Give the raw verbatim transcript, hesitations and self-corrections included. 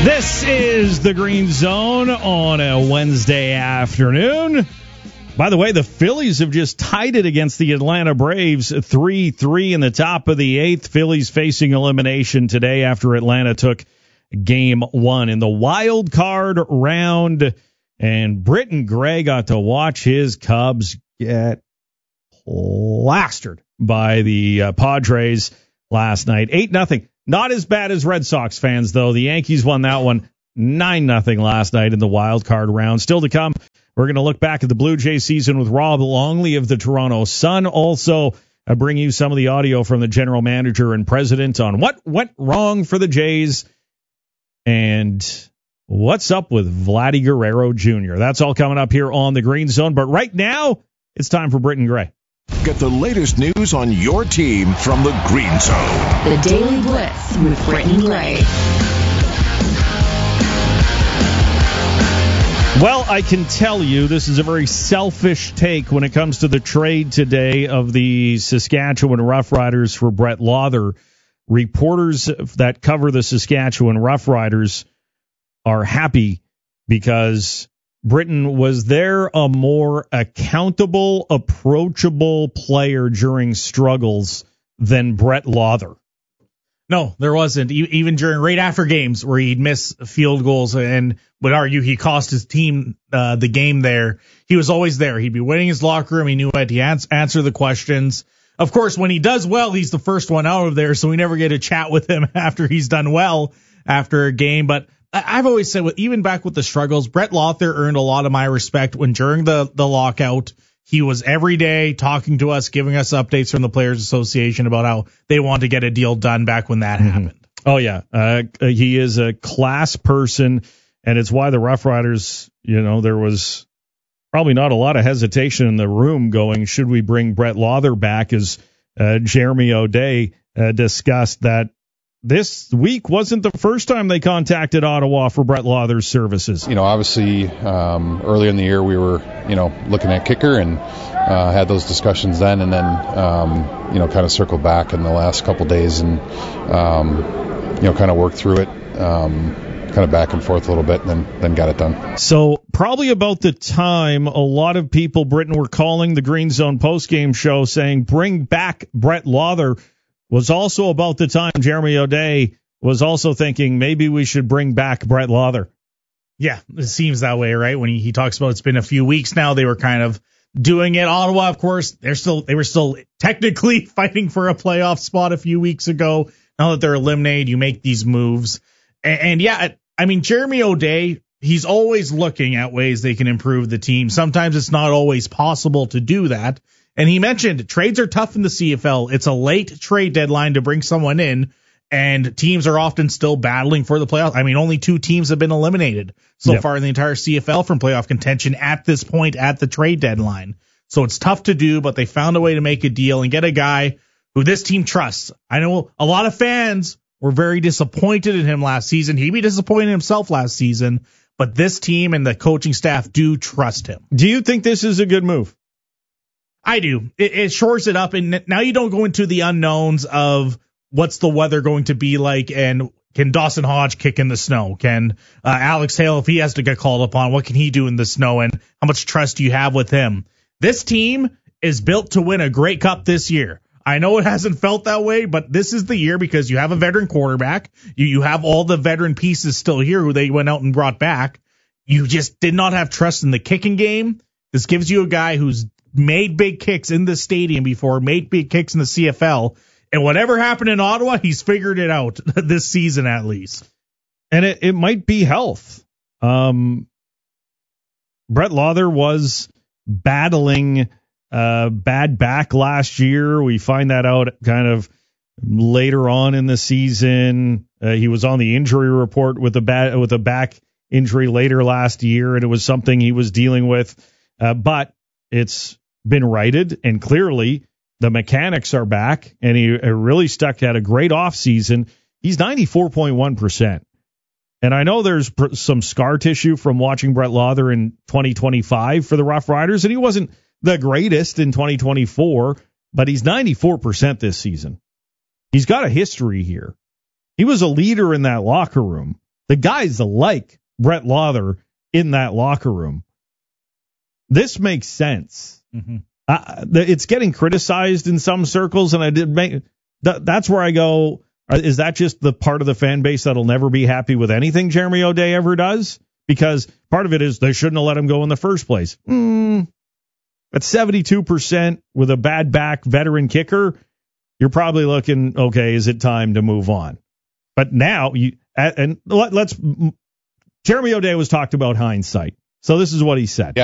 This is the Green Zone on a Wednesday afternoon. By the way, the Phillies have just tied it against the Atlanta Braves, three three in the top of the eighth. Phillies facing elimination today after Atlanta took game one in the wild card round. And Britton Gray got to watch his Cubs get plastered by the uh, Padres last night. eight nothing. Not as bad as Red Sox fans, though. The Yankees won that one nine nothing last night in the wild card round. Still to come, we're going to look back at the Blue Jays season with Rob Longley of the Toronto Sun. Also, uh, bring you some of the audio from the general manager and president on what went wrong for the Jays and what's up with Vladdy Guerrero Junior That's all coming up here on the Green Zone. But right now, it's time for Britton Gray. Get the latest news on your team from the Green Zone. The Daily Blitz with Britton Gray. Well, I can tell you this is a very selfish take when it comes to the trade today of the Saskatchewan Roughriders for Brett Lawther. Reporters that cover the Saskatchewan Roughriders are happy because Britton, was there a more accountable, approachable player during struggles than Brett Lawther? No, there wasn't. Even during right after games where he'd miss field goals and would argue he cost his team uh, the game there, he was always there. He'd be waiting in his locker room. He knew how to ans- answer the questions. Of course, when he does well, he's the first one out of there, so we never get to chat with him after he's done well after a game. But I've always said, even back with the struggles, Brett Lawther earned a lot of my respect when during the, the lockout, he was every day talking to us, giving us updates from the Players Association about how they want to get a deal done back when that mm-hmm. happened. Oh, yeah. Uh, he is a class person, and it's why the Roughriders, you know, there was probably not a lot of hesitation in the room going, should we bring Brett Lawther back, as uh, Jeremy O'Day uh, discussed that. This week wasn't the first time they contacted Ottawa for Brett Lawther's services. You know, obviously, um, earlier in the year we were, you know, looking at kicker and uh, had those discussions then, and then, um, you know, kind of circled back in the last couple days and, um, you know, kind of worked through it, um, kind of back and forth a little bit, and then, then got it done. So probably about the time a lot of people, Britton, were calling the Green Zone postgame show saying, bring back Brett Lawther, was also about the time Jeremy O'Day was also thinking maybe we should bring back Brett Lawther. Yeah, it seems that way, right? When he, he talks about it's been a few weeks now, they were kind of doing it. Ottawa, of course, they're still they were still technically fighting for a playoff spot a few weeks ago. Now that they're eliminated, you make these moves. And, and yeah, I mean, Jeremy O'Day, he's always looking at ways they can improve the team. Sometimes it's not always possible to do that. And he mentioned trades are tough in the C F L. It's a late trade deadline to bring someone in, and teams are often still battling for the playoffs. I mean, only two teams have been eliminated so yep. far in the entire C F L from playoff contention at this point at the trade deadline. So it's tough to do, but they found a way to make a deal and get a guy who this team trusts. I know a lot of fans were very disappointed in him last season. He'd be disappointed in himself last season, but this team and the coaching staff do trust him. Do you think this is a good move? I do. It, it shores it up, and now you don't go into the unknowns of what's the weather going to be like, and can Dawson Hodge kick in the snow? Can uh, Alex Hale, if he has to get called upon, what can he do in the snow, and how much trust do you have with him? This team is built to win a Grey Cup this year. I know it hasn't felt that way, but this is the year because you have a veteran quarterback. You, you have all the veteran pieces still here who they went out and brought back. You just did not have trust in the kicking game. This gives you a guy who's made big kicks in the stadium before, made big kicks in the C F L, and whatever happened in Ottawa, he's figured it out this season at least. And it, it might be health. Um, Brett Lawther was battling uh, bad back last year. We find that out kind of later on in the season. Uh, he was on the injury report with a bad with a back injury later last year, and it was something he was dealing with. Uh, but it's been righted, and clearly the mechanics are back, and he really stuck at a great offseason. He's ninety-four point one percent. And I know there's pr- some scar tissue from watching Brett Lawther in twenty twenty-five for the Rough Riders, and he wasn't the greatest in twenty twenty-four, but he's ninety-four percent this season. He's got a history here. He was a leader in that locker room. The guys like Brett Lauther in that locker room. This makes sense. Mm-hmm. Uh, it's getting criticized in some circles, and I did make th- that's where I go. Is that just the part of the fan base that'll never be happy with anything Jeremy O'Day ever does? Because part of it is they shouldn't have let him go in the first place. Mm, at seventy-two percent with a bad back veteran kicker, you're probably looking, okay, is it time to move on? But now, you and let, let's Jeremy O'Day was talked about hindsight. So this is what he said. Yeah.